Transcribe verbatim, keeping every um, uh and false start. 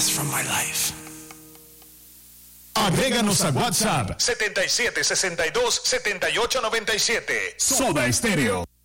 breath from my life. Agréganos a WhatsApp setenta y siete, sesenta y dos, setenta y ocho noventa y siete. Soda Estéreo.